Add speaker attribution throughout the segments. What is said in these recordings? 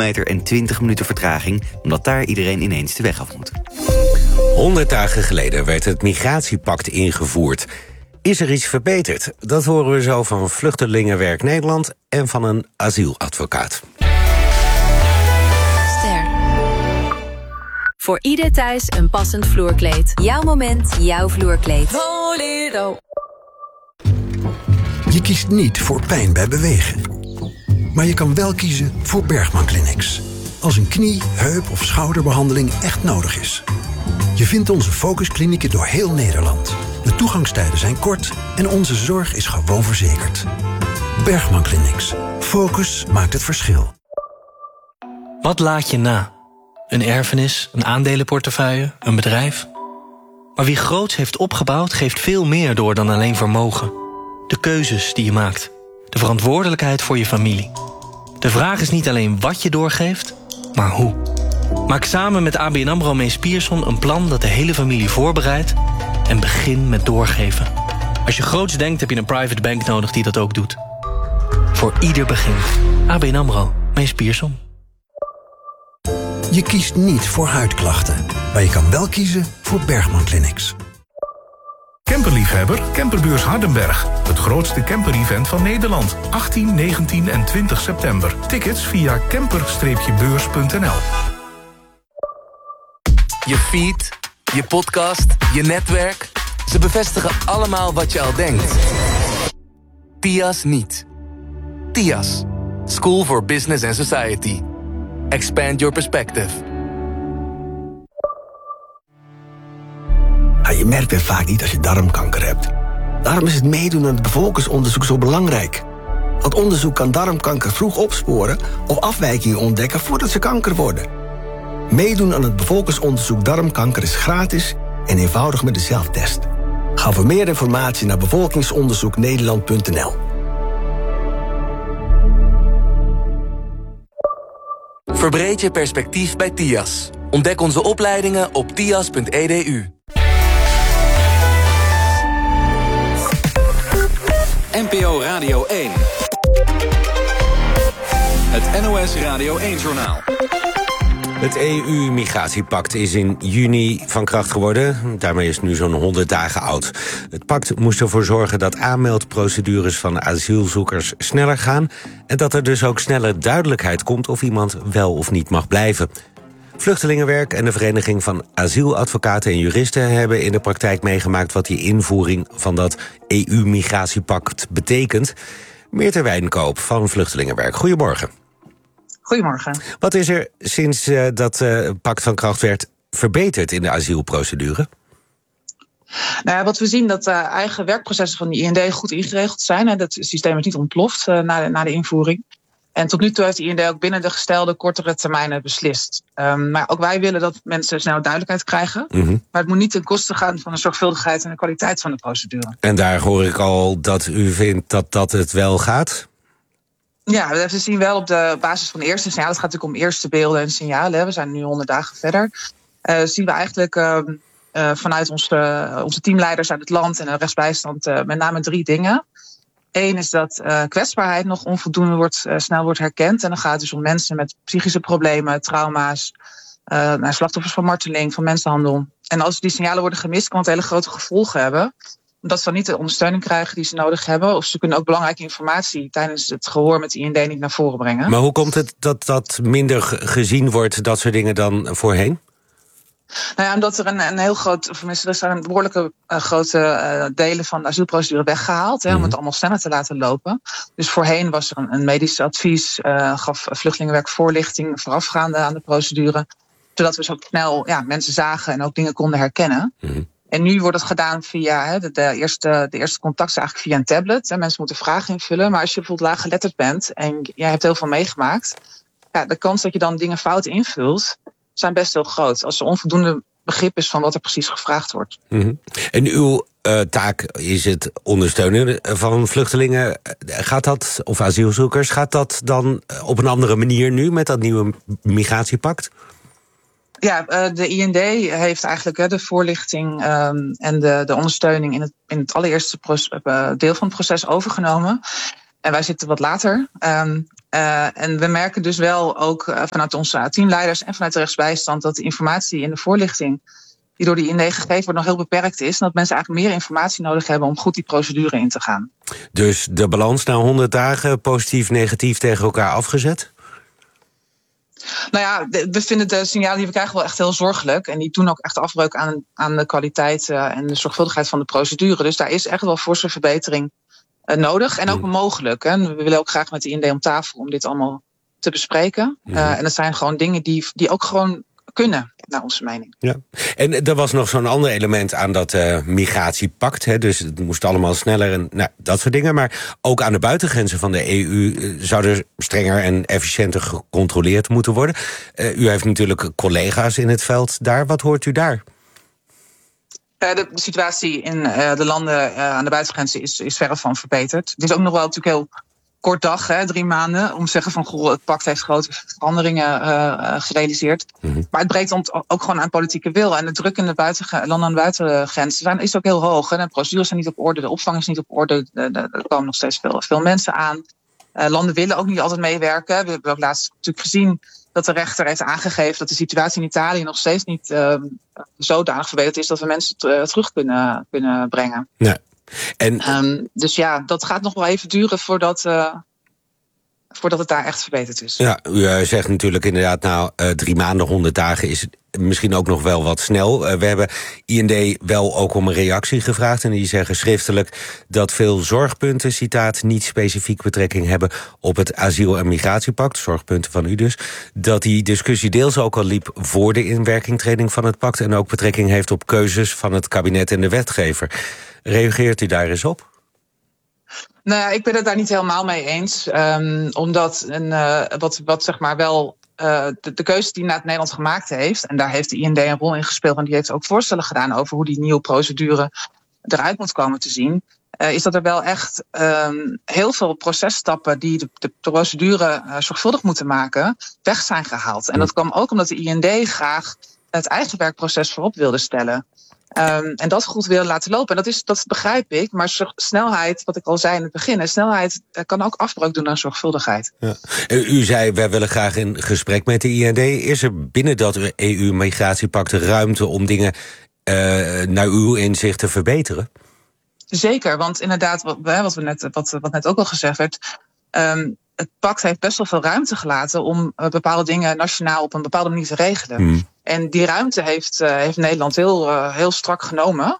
Speaker 1: kilometer en 20 minuten vertraging, omdat daar iedereen ineens de weg af moet.
Speaker 2: 100 dagen geleden werd het migratiepact ingevoerd. Is er iets verbeterd? Dat horen we zo van Vluchtelingenwerk Nederland en van een asieladvocaat.
Speaker 3: Voor ieder thuis een passend vloerkleed. Jouw moment, jouw vloerkleed. Bolero.
Speaker 4: Je kiest niet voor pijn bij bewegen. Maar je kan wel kiezen voor Bergman Clinics. Als een knie, heup of schouderbehandeling echt nodig is. Je vindt onze focusklinieken door heel Nederland. De toegangstijden zijn kort en onze zorg is gewoon verzekerd. Bergman Clinics. Focus maakt het verschil.
Speaker 5: Wat laat je na? Een erfenis, een aandelenportefeuille, een bedrijf? Maar wie groots heeft opgebouwd, geeft veel meer door dan alleen vermogen. De keuzes die je maakt. De verantwoordelijkheid voor je familie. De vraag is niet alleen wat je doorgeeft, maar hoe. Maak samen met ABN AMRO Mees Pierson een plan dat de hele familie voorbereidt en begin met doorgeven. Als je groots denkt, heb je een private bank nodig die dat ook doet. Voor ieder begin. ABN AMRO Mees Pierson.
Speaker 4: Je kiest niet voor huidklachten, maar je kan wel kiezen voor Bergman Clinics.
Speaker 6: Camperliefhebber, Camperbeurs Hardenberg. Het grootste camper-event van Nederland. 18, 19 en 20 september. Tickets via camper-beurs.nl.
Speaker 7: Je feed, je podcast, je netwerk. Ze bevestigen allemaal wat je al denkt. TIAS niet. TIAS. School for Business and Society. Expand your perspective.
Speaker 8: Je merkt het vaak niet als je darmkanker hebt. Daarom is het meedoen aan het bevolkingsonderzoek zo belangrijk. Het onderzoek kan darmkanker vroeg opsporen of afwijkingen ontdekken voordat ze kanker worden. Meedoen aan het bevolkingsonderzoek darmkanker is gratis en eenvoudig met de zelftest. Ga voor meer informatie naar bevolkingsonderzoeknederland.nl.
Speaker 7: Verbreed je perspectief bij TIAS. Ontdek onze opleidingen op tias.edu.
Speaker 9: NPO Radio 1. Het NOS Radio 1-journaal.
Speaker 2: Het EU-migratiepact is in juni van kracht geworden. Daarmee is het nu zo'n 100 dagen oud. Het pact moest ervoor zorgen dat aanmeldprocedures van asielzoekers sneller gaan en dat er dus ook sneller duidelijkheid komt of iemand wel of niet mag blijven. Vluchtelingenwerk en de Vereniging van Asieladvocaten en Juristen hebben in de praktijk meegemaakt wat die invoering van dat EU-migratiepact betekent. Meerte Wijnkoop van Vluchtelingenwerk. Goedemorgen.
Speaker 10: Goedemorgen.
Speaker 2: Wat is er sinds dat pact van kracht werd verbeterd in de asielprocedure?
Speaker 10: Nou ja, wat we zien dat de eigen werkprocessen van de IND goed ingeregeld zijn. En dat systeem is niet ontploft na de invoering. En tot nu toe heeft de IND ook binnen de gestelde kortere termijnen beslist. Maar ook wij willen dat mensen snel duidelijkheid krijgen. Mm-hmm. Maar het moet niet ten koste gaan van de zorgvuldigheid en de kwaliteit van de procedure.
Speaker 2: En daar hoor ik al dat u vindt dat het wel gaat?
Speaker 10: Ja, we zien wel op de basis van de eerste signalen. Het gaat natuurlijk om eerste beelden en signalen. We zijn nu 100 dagen verder. Zien we eigenlijk vanuit onze teamleiders uit het land en de rechtsbijstand met name 3 dingen. 1 is dat kwetsbaarheid nog onvoldoende snel wordt herkend. En dan gaat het dus om mensen met psychische problemen, trauma's, slachtoffers van marteling, van mensenhandel. En als die signalen worden gemist, kan het hele grote gevolgen hebben. Omdat ze dan niet de ondersteuning krijgen die ze nodig hebben. Of ze kunnen ook belangrijke informatie tijdens het gehoor met de IND niet naar voren brengen.
Speaker 2: Maar hoe komt het dat minder gezien wordt, dat soort dingen, dan voorheen?
Speaker 10: Nou ja, omdat er een heel groot, of tenminste, er zijn behoorlijke grote delen van de asielprocedure weggehaald, om het allemaal sneller te laten lopen. Dus voorheen was er een medisch advies, gaf Vluchtelingenwerk voorlichting voorafgaande aan de procedure, zodat we zo snel mensen zagen en ook dingen konden herkennen. Mm-hmm. En nu wordt het gedaan via de eerste contact is eigenlijk via een tablet. Mensen moeten vragen invullen, maar als je bijvoorbeeld laaggeletterd bent en jij hebt heel veel meegemaakt, de kans dat je dan dingen fout invult zijn best heel groot. Als er onvoldoende begrip is van wat er precies gevraagd wordt. Mm-hmm.
Speaker 2: En uw taak is het ondersteunen van vluchtelingen. Gaat dat, of asielzoekers, gaat dat dan op een andere manier nu met dat nieuwe migratiepact?
Speaker 10: Ja, de IND heeft eigenlijk de voorlichting en de ondersteuning in het allereerste deel van het proces overgenomen. En wij zitten wat later. En we merken dus wel ook vanuit onze teamleiders en vanuit de rechtsbijstand dat de informatie en de voorlichting die door die IND gegeven wordt nog heel beperkt is. En dat mensen eigenlijk meer informatie nodig hebben om goed die procedure in te gaan.
Speaker 2: Dus de balans na 100 dagen, positief, negatief tegen elkaar afgezet?
Speaker 10: Nou ja, we vinden de signalen die we krijgen wel echt heel zorgelijk. En die doen ook echt afbreuk aan de kwaliteit en de zorgvuldigheid van de procedure. Dus daar is echt wel forse verbetering nodig en ook mogelijk. Hè. We willen ook graag met de IND om tafel om dit allemaal te bespreken. En dat zijn gewoon dingen die ook gewoon kunnen, naar onze mening.
Speaker 2: Ja. En er was nog zo'n ander element aan dat migratiepact. Hè, dus het moest allemaal sneller en dat soort dingen. Maar ook aan de buitengrenzen van de EU zou er strenger en efficiënter gecontroleerd moeten worden. U heeft natuurlijk collega's in het veld daar. Wat hoort u daar?
Speaker 10: De situatie in de landen aan de buitengrenzen is verre van verbeterd. Het is ook nog wel natuurlijk heel kort dag, 3 maanden, om te zeggen van goh, het pact heeft grote veranderingen gerealiseerd. Maar het breekt ook gewoon aan politieke wil. En de druk in de landen aan de buitengrenzen is ook heel hoog. Hè. De procedures zijn niet op orde, de opvang is niet op orde. Er komen nog steeds veel mensen aan. Landen willen ook niet altijd meewerken. We hebben ook laatst natuurlijk gezien dat de rechter heeft aangegeven dat de situatie in Italië nog steeds niet zodanig verbeterd is dat we mensen terug kunnen brengen.
Speaker 2: Nee.
Speaker 10: Dus ja, dat gaat nog wel even duren voordat het daar echt verbeterd is.
Speaker 2: Ja, u zegt natuurlijk inderdaad 3 maanden, 100 dagen is misschien ook nog wel wat snel. We hebben IND wel ook om een reactie gevraagd en die zeggen schriftelijk dat veel zorgpunten, citaat, niet specifiek betrekking hebben op het asiel- en migratiepact, zorgpunten van u dus, dat die discussie deels ook al liep voor de inwerkingtreding van het pact en ook betrekking heeft op keuzes van het kabinet en de wetgever. Reageert u daar eens op?
Speaker 10: Nou ja, ik ben het daar niet helemaal mee eens. Omdat wat zeg maar wel de keuze die Nederland gemaakt heeft, en daar heeft de IND een rol in gespeeld, en die heeft ook voorstellen gedaan over hoe die nieuwe procedure eruit moet komen te zien, is dat er wel echt heel veel processtappen die de procedure zorgvuldig moeten maken, weg zijn gehaald. En dat kwam ook omdat de IND graag het eigen werkproces voorop wilde stellen. En dat goed willen laten lopen. En dat begrijp ik. Maar snelheid, wat ik al zei in het begin, snelheid kan ook afbreuk doen aan zorgvuldigheid. Ja.
Speaker 2: U zei, wij willen graag in gesprek met de IND. Is er binnen dat EU-migratiepact ruimte om dingen naar uw inzicht te verbeteren?
Speaker 10: Zeker, want inderdaad, wat net ook al gezegd werd, het pact heeft best wel veel ruimte gelaten om bepaalde dingen nationaal op een bepaalde manier te regelen. En die ruimte heeft Nederland heel strak genomen.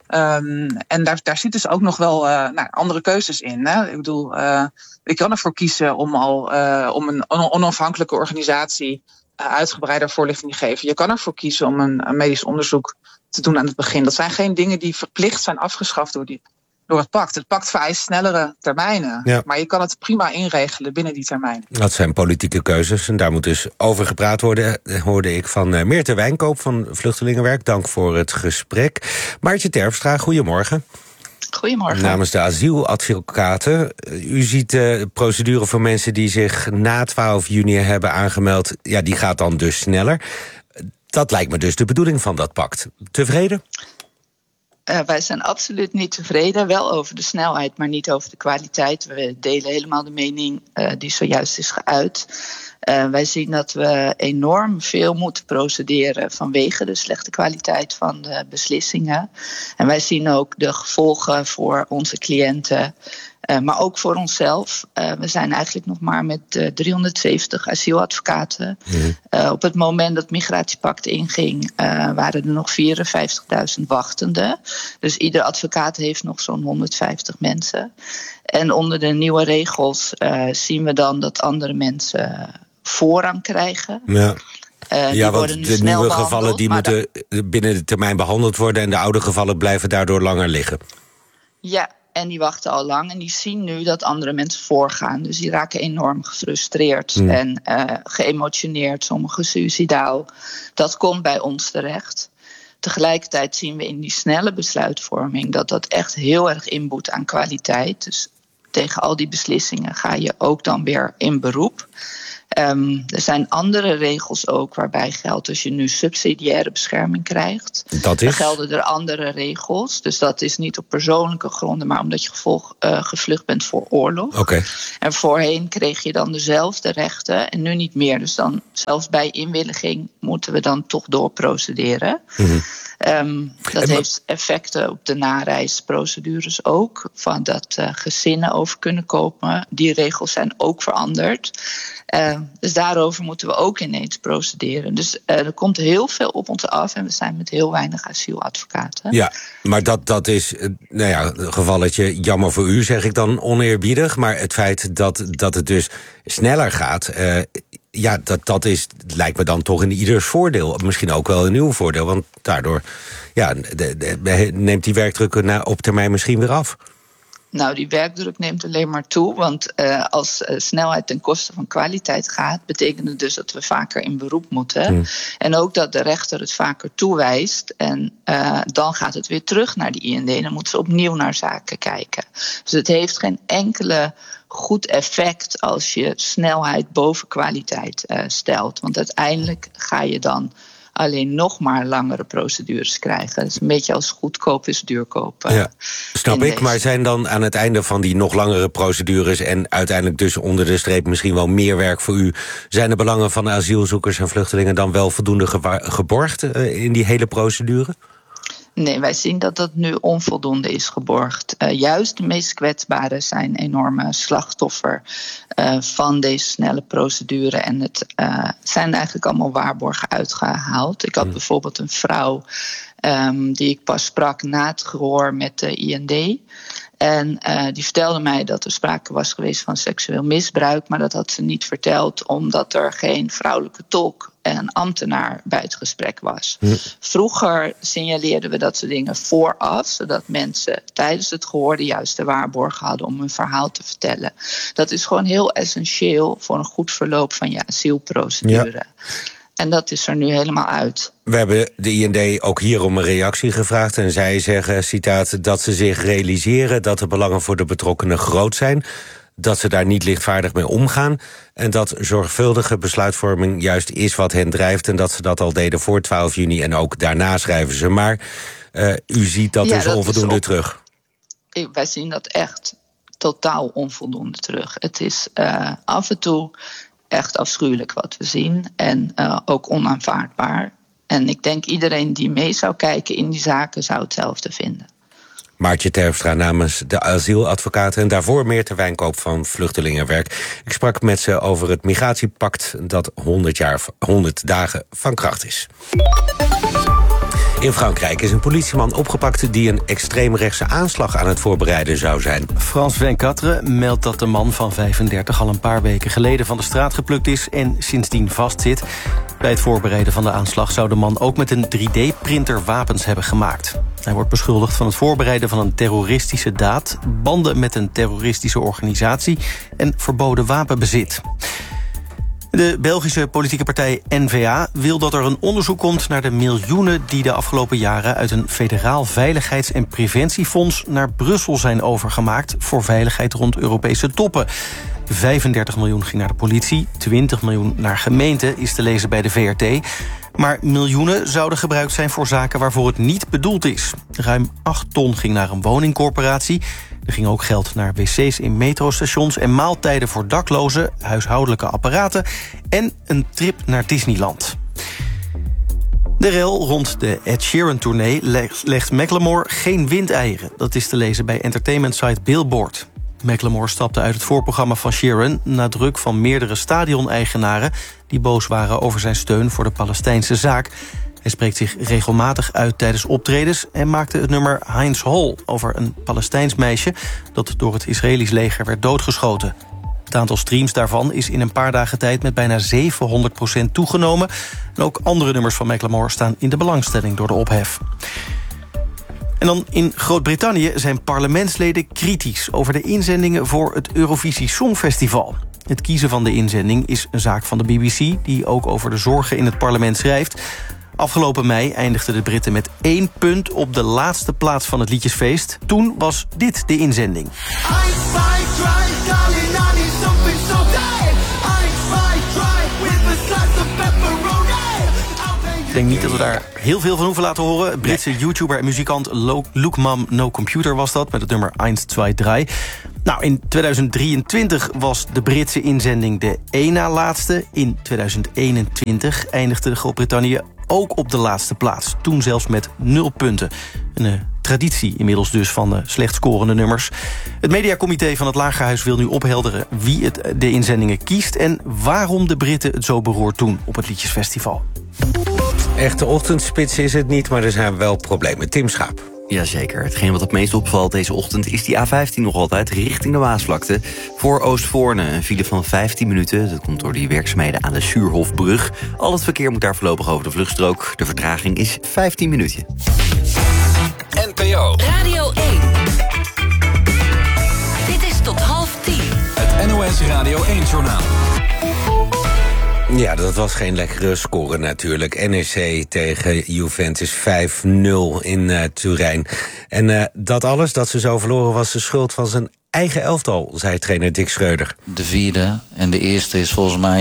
Speaker 10: En daar zit dus ook nog wel andere keuzes in. Hè? Ik bedoel, ik kan ervoor kiezen om een onafhankelijke organisatie uitgebreider voorlichting te geven. Je kan ervoor kiezen om een medisch onderzoek te doen aan het begin. Dat zijn geen dingen die verplicht zijn afgeschaft door het pact. Het pact vereist snellere termijnen. Ja. Maar je kan het prima inregelen binnen die termijnen. Dat
Speaker 2: zijn politieke keuzes en daar moet dus over gepraat worden, hoorde ik van Meerte Wijnkoop van Vluchtelingenwerk. Dank voor het gesprek. Maartje Terpstra, goedemorgen.
Speaker 11: Goedemorgen.
Speaker 2: Namens de asieladvocaten. U ziet de procedure voor mensen die zich na 12 juni hebben aangemeld, ja, die gaat dan dus sneller. Dat lijkt me dus de bedoeling van dat pact. Tevreden?
Speaker 11: Wij zijn absoluut niet tevreden, wel over de snelheid, maar niet over de kwaliteit. We delen helemaal de mening die zojuist is geuit. Wij zien dat we enorm veel moeten procederen vanwege de slechte kwaliteit van de beslissingen. En wij zien ook de gevolgen voor onze cliënten, maar ook voor onszelf. We zijn eigenlijk nog maar met 370 asieladvocaten. Op het moment dat het migratiepact inging, waren er nog 54.000 wachtenden. Dus ieder advocaat heeft nog zo'n 150 mensen. En onder de nieuwe regels zien we dan dat andere mensen voorrang krijgen. Ja,
Speaker 2: want de nieuwe gevallen die moeten binnen de termijn behandeld worden en de oude gevallen blijven daardoor langer liggen.
Speaker 11: Ja, en die wachten al lang en die zien nu dat andere mensen voorgaan. Dus die raken enorm gefrustreerd en geëmotioneerd, sommigen suïcidaal. Dat komt bij ons terecht. Tegelijkertijd zien we in die snelle besluitvorming dat echt heel erg inboet aan kwaliteit. Dus tegen al die beslissingen ga je ook dan weer in beroep. Er zijn andere regels ook waarbij geldt als je nu subsidiaire bescherming krijgt.
Speaker 2: Dat is?
Speaker 11: Dan gelden er andere regels. Dus dat is niet op persoonlijke gronden, maar omdat je gevlucht bent voor oorlog.
Speaker 2: Okay.
Speaker 11: En voorheen kreeg je dan dezelfde rechten en nu niet meer. Dus dan zelfs bij inwilliging moeten we dan toch doorprocederen. Mm-hmm. Dat heeft effecten op de nareisprocedures ook. Van dat gezinnen over kunnen kopen. Die regels zijn ook veranderd. Dus daarover moeten we ook ineens procederen. Dus er komt heel veel op ons af en we zijn met heel weinig asieladvocaten. Ja,
Speaker 2: maar dat is een gevalletje jammer voor u, zeg ik dan oneerbiedig. Maar het feit dat het dus sneller gaat, dat lijkt me dan toch in ieders voordeel. Misschien ook wel in uw voordeel, want daardoor neemt die werkdruk op termijn misschien weer af.
Speaker 11: Nou, die werkdruk neemt alleen maar toe. Want als snelheid ten koste van kwaliteit gaat, betekent het dus dat we vaker in beroep moeten. En ook dat de rechter het vaker toewijst. En dan gaat het weer terug naar de IND. En dan moeten ze opnieuw naar zaken kijken. Dus het heeft geen enkele goed effect als je snelheid boven kwaliteit stelt. Want uiteindelijk ga je dan alleen nog maar langere procedures krijgen. Het is een beetje als goedkoop is duurkoop.
Speaker 2: Ja, snap ik. Maar zijn dan aan het einde van die nog langere procedures en uiteindelijk dus onder de streep misschien wel meer werk voor u, zijn de belangen van de asielzoekers en vluchtelingen dan wel voldoende geborgd in die hele procedure?
Speaker 11: Nee, wij zien dat dat nu onvoldoende is geborgd. Juist de meest kwetsbaren zijn enorme slachtoffer van deze snelle procedure. En het zijn eigenlijk allemaal waarborgen uitgehaald. Ik had bijvoorbeeld een vrouw die ik pas sprak na het gehoor met de IND. En die vertelde mij dat er sprake was geweest van seksueel misbruik, maar dat had ze niet verteld omdat er geen vrouwelijke tolk en ambtenaar bij het gesprek was. Vroeger signaleerden we dat soort dingen vooraf, zodat mensen tijdens het gehoor de juiste waarborgen hadden om hun verhaal te vertellen. Dat is gewoon heel essentieel voor een goed verloop van je asielprocedure. Ja. En dat is er nu helemaal uit.
Speaker 2: We hebben de IND ook hier om een reactie gevraagd. En zij zeggen, citaat, dat ze zich realiseren dat de belangen voor de betrokkenen groot zijn, dat ze daar niet lichtvaardig mee omgaan en dat zorgvuldige besluitvorming juist is wat hen drijft en dat ze dat al deden voor 12 juni en ook daarna, schrijven ze. Maar u ziet dat dus onvoldoende terug.
Speaker 11: Wij zien dat echt totaal onvoldoende terug. Het is af en toe echt afschuwelijk wat we zien en ook onaanvaardbaar. En ik denk iedereen die mee zou kijken in die zaken zou hetzelfde vinden.
Speaker 2: Maartje Terpstra namens de asieladvocaten en daarvoor Meerte Wijnkoop van Vluchtelingenwerk. Ik sprak met ze over het migratiepact dat 100 dagen van kracht is. In Frankrijk is een politieman opgepakt die een extreemrechtse aanslag aan het voorbereiden zou zijn.
Speaker 5: France 24 meldt dat de man van 35 al een paar weken geleden van de straat geplukt is en sindsdien vastzit. Bij het voorbereiden van de aanslag zou de man ook met een 3D-printer wapens hebben gemaakt. Hij wordt beschuldigd van het voorbereiden van een terroristische daad, banden met een terroristische organisatie en verboden wapenbezit. De Belgische politieke partij N-VA wil dat er een onderzoek komt naar de miljoenen die de afgelopen jaren uit een federaal veiligheids- en preventiefonds naar Brussel zijn overgemaakt voor veiligheid rond Europese toppen. 35 miljoen ging naar de politie, 20 miljoen naar gemeenten, is te lezen bij de VRT. Maar miljoenen zouden gebruikt zijn voor zaken waarvoor het niet bedoeld is. Ruim 8 ton ging naar een woningcorporatie. Er ging ook geld naar wc's in metrostations en maaltijden voor daklozen, huishoudelijke apparaten en een trip naar Disneyland. De rel rond de Ed Sheeran-tournee legt Macklemore geen windeieren. Dat is te lezen bij entertainmentsite Billboard. Macklemore stapte uit het voorprogramma van Sheeran na druk van meerdere stadioneigenaren die boos waren over zijn steun voor de Palestijnse zaak. Hij spreekt zich regelmatig uit tijdens optredens en maakte het nummer Heinz Hall over een Palestijns meisje dat door het Israëlisch leger werd doodgeschoten. Het aantal streams daarvan is in een paar dagen tijd met bijna 700% toegenomen. En ook andere nummers van Macklemore staan in de belangstelling door de ophef. En dan in Groot-Brittannië zijn parlementsleden kritisch over de inzendingen voor het Eurovisie Songfestival. Het kiezen van de inzending is een zaak van de BBC, die ook over de zorgen in het parlement schrijft. Afgelopen mei eindigden de Britten met 1 punt op de laatste plaats van het liedjesfeest. Toen was dit de inzending. I
Speaker 12: denk niet dat we daar heel veel van hoeven laten horen. Britse YouTuber en muzikant Luke Mam No Computer was dat, met het nummer 1, 2, 3. Nou, in 2023 was de Britse inzending de één na laatste. In 2021 eindigde Groot-Brittannië ook op de laatste plaats. Toen zelfs met 0 punten. Een traditie inmiddels dus van de slecht scorende nummers. Het mediacomité van het Lagerhuis wil nu ophelderen wie de inzendingen kiest en waarom de Britten het zo beroerd doen op het Liedjesfestival.
Speaker 2: Echte ochtendspits is het niet, maar er zijn wel problemen. Tim Schaap.
Speaker 1: Jazeker. Hetgeen wat het meest opvalt deze ochtend is die A15 nog altijd richting de Maasvlakte. Voor Oostvoorne een file van 15 minuten. Dat komt door die werkzaamheden aan de Suurhofbrug. Al het verkeer moet daar voorlopig over de vluchtstrook. De vertraging is 15 minuten.
Speaker 9: NPO
Speaker 3: Radio 1. Dit is tot 9:30.
Speaker 9: Het NOS Radio 1-journaal.
Speaker 2: Ja, dat was geen lekkere score natuurlijk. NEC tegen Juventus 5-0 in Turijn. En dat alles, dat ze zo verloren, was de schuld van zijn eigen elftal, zei trainer Dick Schreuder.
Speaker 13: De vierde en de eerste is volgens mij,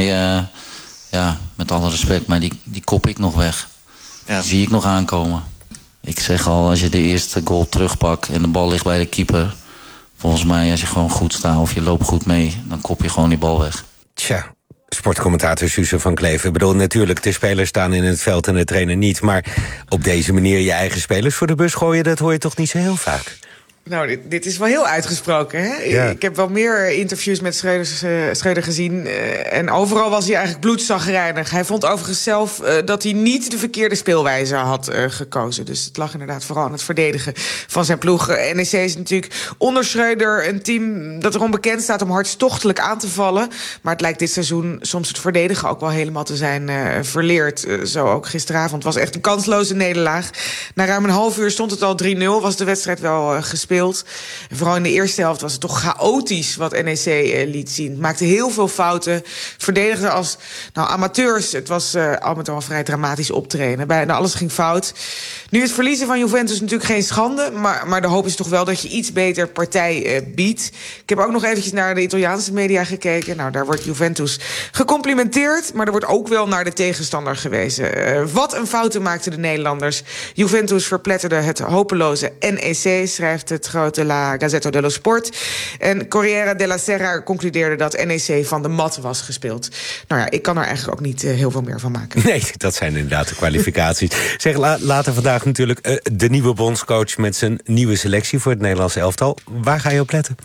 Speaker 13: met alle respect, maar die kop ik nog weg. Ja. Die zie ik nog aankomen. Ik zeg al, als je de eerste goal terugpakt en de bal ligt bij de keeper, volgens mij, als je gewoon goed staat of je loopt goed mee, dan kop je gewoon die bal weg.
Speaker 2: Tja. Sportcommentator Suze van Kleef. Ik bedoel, natuurlijk, de spelers staan in het veld en de trainer niet. Maar op deze manier je eigen spelers voor de bus gooien, dat hoor je toch niet zo heel vaak?
Speaker 14: Nou, dit is wel heel uitgesproken, hè? Ja. Ik heb wel meer interviews met Schreuder gezien. En overal was hij eigenlijk bloedzagrijnig. Hij vond overigens zelf dat hij niet de verkeerde speelwijze had gekozen. Dus het lag inderdaad vooral aan het verdedigen van zijn ploeg. NEC is natuurlijk onder Schreuder een team dat erom bekend staat om hartstochtelijk aan te vallen. Maar het lijkt dit seizoen soms het verdedigen ook wel helemaal te zijn verleerd. Zo ook gisteravond. Het was echt een kansloze nederlaag. Na ruim een half uur stond het al 3-0. Was de wedstrijd wel gespeeld. En vooral in de eerste helft was het toch chaotisch wat NEC liet zien. Het maakte heel veel fouten. Verdedigde als amateurs. Het was al met al vrij dramatisch optreden. Bijna alles ging fout. Nu het verliezen van Juventus natuurlijk geen schande. Maar de hoop is toch wel dat je iets beter partij biedt. Ik heb ook nog eventjes naar de Italiaanse media gekeken. Nou, daar wordt Juventus gecomplimenteerd. Maar er wordt ook wel naar de tegenstander gewezen. Wat een fouten maakten de Nederlanders. Juventus verpletterde het hopeloze NEC, schrijft het grote La Gazzetta dello Sport. En Corriere della Sera concludeerde dat NEC van de mat was gespeeld. Nou ja, ik kan er eigenlijk ook niet heel veel meer van maken.
Speaker 2: Nee, dat zijn inderdaad de kwalificaties. Zeg, later vandaag natuurlijk de nieuwe bondscoach met zijn nieuwe selectie voor het Nederlandse elftal. Waar ga je op letten?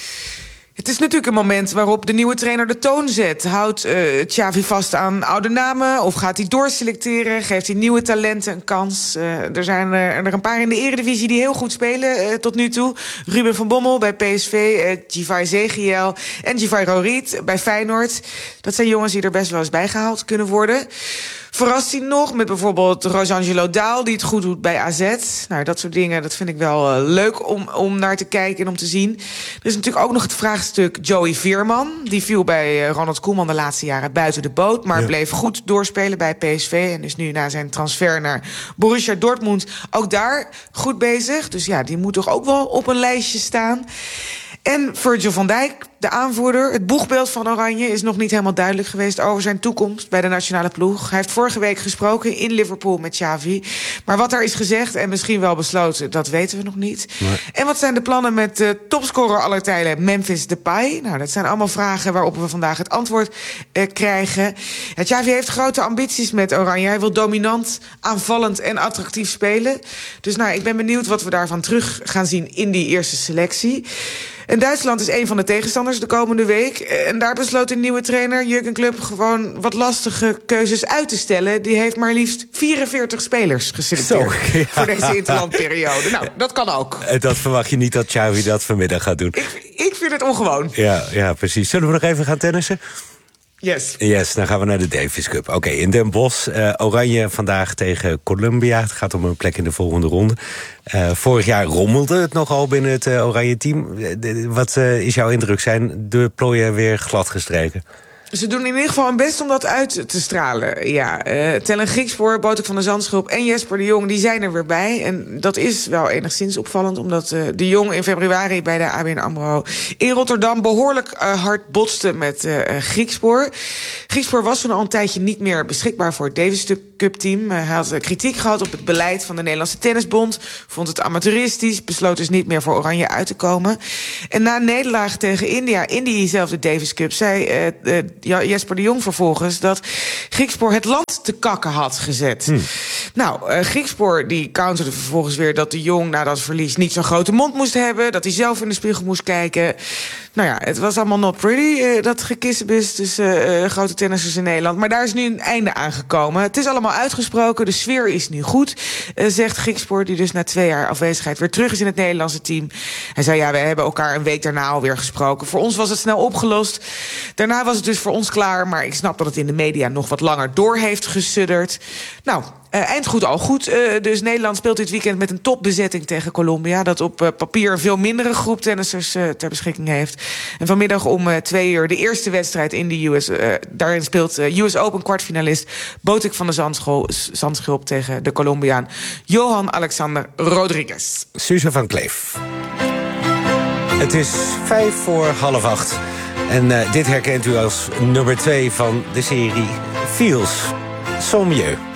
Speaker 14: Het is natuurlijk een moment waarop de nieuwe trainer de toon zet. Houdt Xavi vast aan oude namen of gaat hij doorselecteren? Geeft hij nieuwe talenten een kans? Er zijn er een paar in de Eredivisie die heel goed spelen tot nu toe. Ruben van Bommel bij PSV, Givai Zegiel en Givai Rorit bij Feyenoord. Dat zijn jongens die er best wel eens bijgehaald kunnen worden. Verrast hij nog met bijvoorbeeld Rosangelo Daal, die het goed doet bij AZ. Nou, dat soort dingen, dat vind ik wel leuk om naar te kijken en om te zien. Er is natuurlijk ook nog het vraagstuk Joey Veerman. Die viel bij Ronald Koeman de laatste jaren buiten de boot, maar bleef goed doorspelen bij PSV. En is nu na zijn transfer naar Borussia Dortmund ook daar goed bezig. Dus ja, die moet toch ook wel op een lijstje staan. En Virgil van Dijk, de aanvoerder, het boegbeeld van Oranje, is nog niet helemaal duidelijk geweest over zijn toekomst bij de nationale ploeg. Hij heeft vorige week gesproken in Liverpool met Xavi. Maar wat daar is gezegd en misschien wel besloten, dat weten we nog niet. Nee. En wat zijn de plannen met de topscorer aller tijden, Memphis Depay? Nou, dat zijn allemaal vragen waarop we vandaag het antwoord krijgen. Ja, Xavi heeft grote ambities met Oranje. Hij wil dominant, aanvallend en attractief spelen. Dus nou, ik ben benieuwd wat we daarvan terug gaan zien in die eerste selectie. En Duitsland is een van de tegenstanders de komende week. En daar besloot de nieuwe trainer Jurgen Klopp gewoon wat lastige keuzes uit te stellen. Die heeft maar liefst 44 spelers geselecteerd voor deze interlandperiode. Nou, dat kan ook.
Speaker 2: Dat verwacht je niet dat Xavi dat vanmiddag gaat doen.
Speaker 14: Ik vind het ongewoon.
Speaker 2: Ja, precies. Zullen we nog even gaan tennissen? Yes, dan gaan we naar de Davis Cup. Oké, in Den Bosch, Oranje vandaag tegen Colombia. Het gaat om een plek in de volgende ronde. Vorig jaar rommelde het nogal binnen het Oranje team. Wat is jouw indruk? Zijn de plooien weer glad gestreken?
Speaker 14: Ze doen in ieder geval hun best om dat uit te stralen. Ja, Tellen Griekspoor, Botik van der Zandschulp en Jesper de Jong... die zijn er weer bij. En dat is wel enigszins opvallend... omdat de Jong in februari bij de ABN AMRO in Rotterdam... behoorlijk hard botste met Griekspoor. Griekspoor was toen al een tijdje niet meer beschikbaar... voor het Davis Cup team. Hij had kritiek gehad op het beleid van de Nederlandse Tennisbond... vond het amateuristisch, besloot dus niet meer voor Oranje uit te komen. En na een nederlaag tegen India in diezelfde Davis Cup... zei Jesper de Jong vervolgens dat Griekspoor het land te kakken had gezet. Nou, Griekspoor die counterde vervolgens weer dat de Jong na dat verlies niet zo'n grote mond moest hebben, dat hij zelf in de spiegel moest kijken. Nou ja, het was allemaal not pretty, dat gekissebis tussen grote tennissers in Nederland. Maar daar is nu een einde aan gekomen. Het is allemaal uitgesproken, de sfeer is nu goed, zegt Griekspoor, die dus na 2 jaar afwezigheid weer terug is in het Nederlandse team. Hij zei, ja, we hebben elkaar een week daarna alweer gesproken. Voor ons was het snel opgelost. Daarna was het dus voor ons klaar, maar ik snap dat het in de media nog wat langer door heeft gesudderd. Nou, eind goed al goed. Dus Nederland speelt dit weekend met een topbezetting tegen Colombia, dat op papier een veel mindere groep tennissers ter beschikking heeft. En vanmiddag om 2 uur de eerste wedstrijd in de US. Daarin speelt US Open kwartfinalist Botik van der Zandschulp tegen de Colombiaan Johan Alexander Rodriguez.
Speaker 2: Suze van Kleef. Het is 7:55. En dit herkent u als nummer 2 van de serie Feels. Sans mieux.